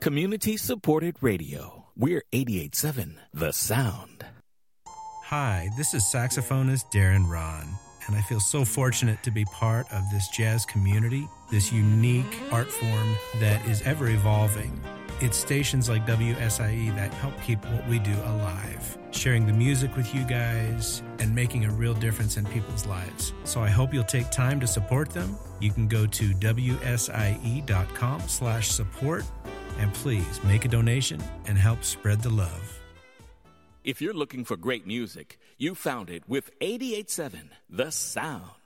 Community-supported radio. We're 88.7 The Sound. Hi, this is saxophonist Darren Ron, and I feel so fortunate to be part of this jazz community, this unique art form that is ever evolving. It's stations like WSIE that help keep what we do alive, sharing the music with you guys and making a real difference in people's lives. So I hope you'll take time to support them. You can go to wsie.com/support, and please make a donation and help spread the love. If you're looking for great music, you found it with 88.7 The Sound.